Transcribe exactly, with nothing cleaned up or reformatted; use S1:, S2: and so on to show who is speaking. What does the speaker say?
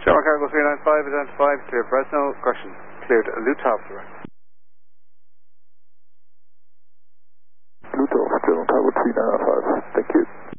S1: Sierra Cargo three nine five, identified, clear Fresno, correction, cleared Lutov direct.
S2: Lutov, German Cargo three nine five, thank you.